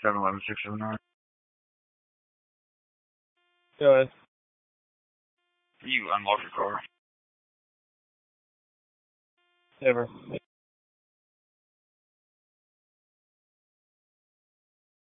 711-679. Go ahead. You unlock your car. Never.